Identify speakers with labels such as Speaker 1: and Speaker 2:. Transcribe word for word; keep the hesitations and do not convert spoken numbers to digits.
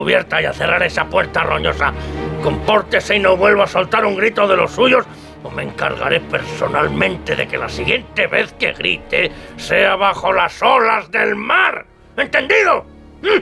Speaker 1: cubierta y a cerrar esa puerta roñosa. Compórtese y no vuelva a soltar un grito de los suyos, o me encargaré personalmente de que la siguiente vez que grite sea bajo las olas del mar. ¿Entendido?